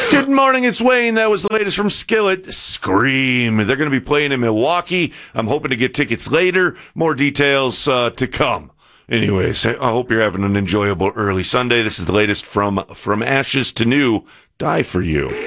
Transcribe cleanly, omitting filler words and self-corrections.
Good morning, it's Wayne. That was the latest from Skillet. Scream. They're going to be playing in Milwaukee. I'm hoping to get tickets later. More details to come. Anyways, I hope you're having an enjoyable early Sunday. This is the latest from Ashes to New. Die for You.